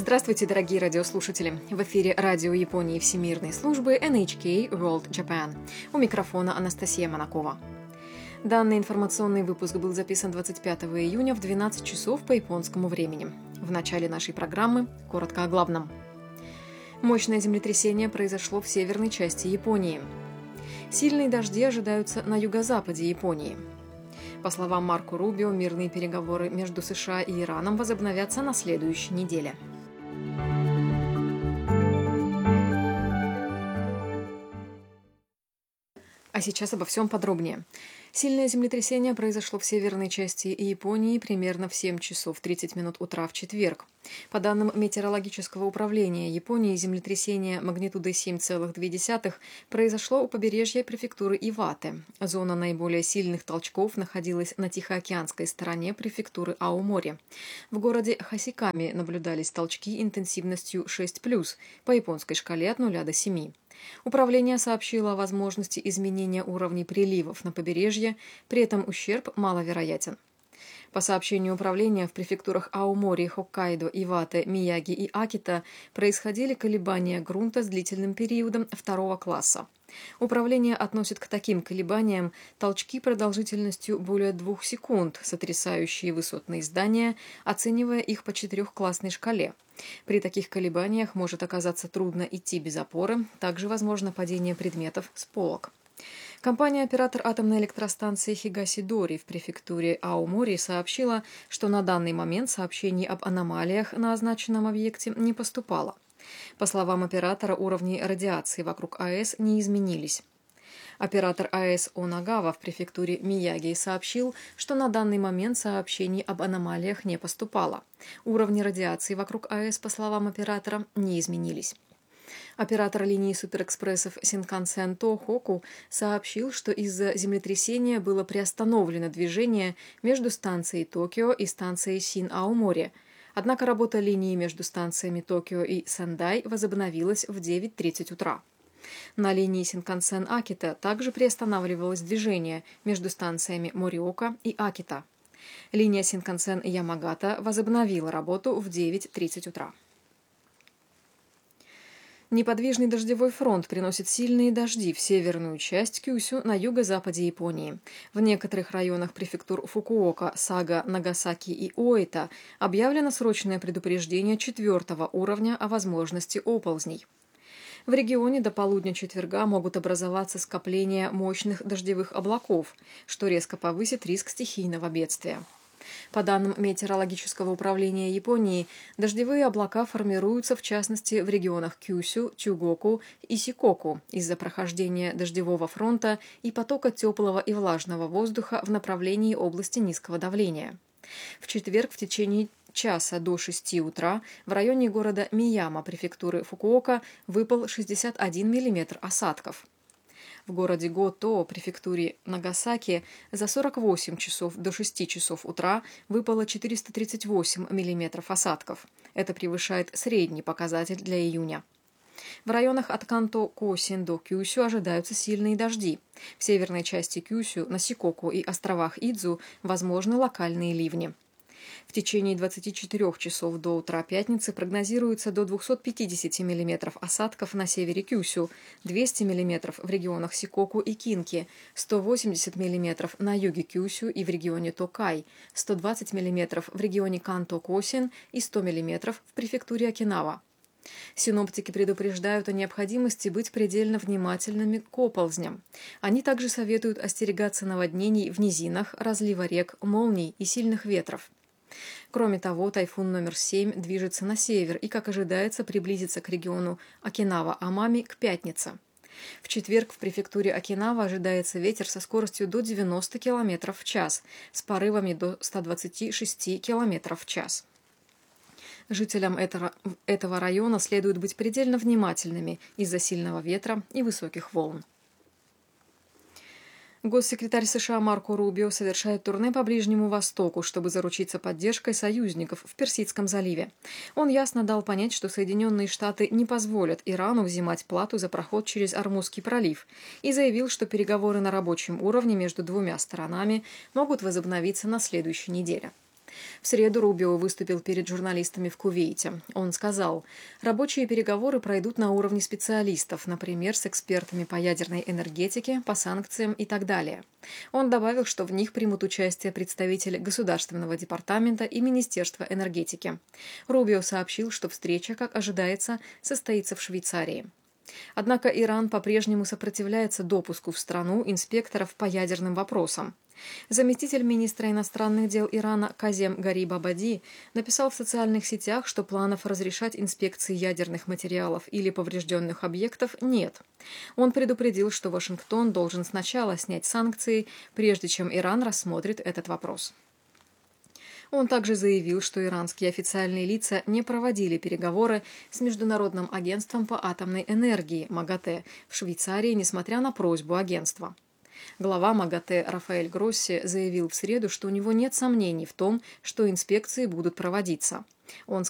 Здравствуйте, дорогие радиослушатели! В эфире радио Японии Всемирной службы NHK World Japan. У микрофона Анастасия Монакова. Данный информационный выпуск был записан 25 июня в 12 часов по японскому времени. В начале нашей программы коротко о главном. Мощное землетрясение произошло в северной части Японии. Сильные дожди ожидаются на юго-западе Японии. По словам Марко Рубио, мирные переговоры между США и Ираном возобновятся на следующей неделе. А сейчас обо всем подробнее. Сильное землетрясение произошло в северной части Японии примерно в 7 часов 30 минут утра в четверг. По данным Метеорологического управления Японии, землетрясение магнитудой 7,2 произошло у побережья префектуры Ивате. Зона наиболее сильных толчков находилась на Тихоокеанской стороне префектуры Аомори. В городе Хасиками наблюдались толчки интенсивностью 6+, по японской шкале от 0 до 7. Управление сообщило о возможности изменения уровней приливов на побережье, при этом ущерб маловероятен. По сообщению управления, в префектурах Аомори, Хоккайдо, Ивате, Мияги и Акита происходили колебания грунта с длительным периодом 2-го класса. Управление относит к таким колебаниям толчки продолжительностью более 2 секунд, сотрясающие высотные здания, оценивая их по 4-классной шкале. При таких колебаниях может оказаться трудно идти без опоры, также возможно падение предметов с полок. Компания-оператор атомной электростанции Хигасидори в префектуре Аомори сообщила, что на данный момент сообщений об аномалиях на означенном объекте не поступало. По словам оператора, уровни радиации вокруг АЭС не изменились. Оператор АЭС Онагава в префектуре Мияги сообщил, что на данный момент сообщений об аномалиях не поступало. Уровни радиации вокруг АЭС, по словам оператора, не изменились. Оператор линии суперэкспрессов Синкансен Тохоку сообщил, что из-за землетрясения было приостановлено движение между станцией Токио и станцией Син-Аомори. Однако работа линии между станциями Токио и Сендай возобновилась в 9:30 утра. На линии Синкансен Акита также приостанавливалось движение между станциями Мориока и Акита. Линия Синкансен Ямагата возобновила работу в 9:30 утра. Неподвижный дождевой фронт приносит сильные дожди в северную часть Кюсю на юго-западе Японии. В некоторых районах префектур Фукуока, Сага, Нагасаки и Оита объявлено срочное предупреждение 4-го уровня о возможности оползней. В регионе до полудня четверга могут образоваться скопления мощных дождевых облаков, что резко повысит риск стихийного бедствия. По данным Метеорологического управления Японии, дождевые облака формируются в частности в регионах Кюсю, Чугоку и Сикоку из-за прохождения дождевого фронта и потока теплого и влажного воздуха в направлении области низкого давления. В четверг в течение часа до 6 утра в районе города Мияма префектуры Фукуока выпал 61 мм осадков. В городе Гото, префектуре Нагасаки, за 48 часов до 6 часов утра выпало 438 мм осадков. Это превышает средний показатель для июня. В районах от Канто-Косин до Кюсю ожидаются сильные дожди. В северной части Кюсю, на Сикоку и островах Идзу возможны локальные ливни. В течение 24 часов до утра пятницы прогнозируется до 250 мм осадков на севере Кюсю, 200 мм в регионах Сикоку и Кинки, 180 мм на юге Кюсю и в регионе Токай, 120 мм в регионе Канто-Косин и 100 мм в префектуре Окинава. Синоптики предупреждают о необходимости быть предельно внимательными к оползням. Они также советуют остерегаться наводнений в низинах, разлива рек, молний и сильных ветров. Кроме того, тайфун номер 7 движется на север и, как ожидается, приблизится к региону Окинава-Амами к пятнице. В четверг в префектуре Окинава ожидается ветер со скоростью до 90 км в час, с порывами до 126 км в час. Жителям этого района следует быть предельно внимательными из-за сильного ветра и высоких волн. Госсекретарь США Марко Рубио совершает турне по Ближнему Востоку, чтобы заручиться поддержкой союзников в Персидском заливе. Он ясно дал понять, что Соединенные Штаты не позволят Ирану взимать плату за проход через Ормузский пролив, и заявил, что переговоры на рабочем уровне между двумя сторонами могут возобновиться на следующей неделе. В среду Рубио выступил перед журналистами в Кувейте. Он сказал, рабочие переговоры пройдут на уровне специалистов, например, с экспертами по ядерной энергетике, по санкциям и так далее. Он добавил, что в них примут участие представители Государственного департамента и Министерства энергетики. Рубио сообщил, что встреча, как ожидается, состоится в Швейцарии. Однако Иран по-прежнему сопротивляется допуску в страну инспекторов по ядерным вопросам. Заместитель министра иностранных дел Ирана Казем Гариб-Абади написал в социальных сетях, что планов разрешать инспекции ядерных материалов или поврежденных объектов нет. Он предупредил, что Вашингтон должен сначала снять санкции, прежде чем Иран рассмотрит этот вопрос. Он также заявил, что иранские официальные лица не проводили переговоры с Международным агентством по атомной энергии МАГАТЭ в Швейцарии, несмотря на просьбу агентства. Глава МАГАТЭ Рафаэль Гросси заявил в среду, что у него нет сомнений в том, что инспекции будут проводиться. Он